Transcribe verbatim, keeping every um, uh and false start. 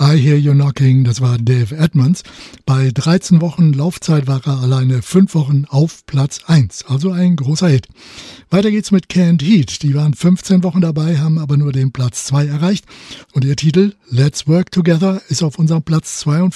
I Hear You Knocking, das war Dave Edmunds. Bei dreizehn Wochen Laufzeit war er alleine fünf Wochen auf Platz eins, also ein großer Hit. Weiter geht's mit Canned Heat. Die waren fünfzehn Wochen dabei, haben aber nur den Platz zwei erreicht. Und ihr Titel Let's Work Together ist auf unserem Platz zweiundvierzig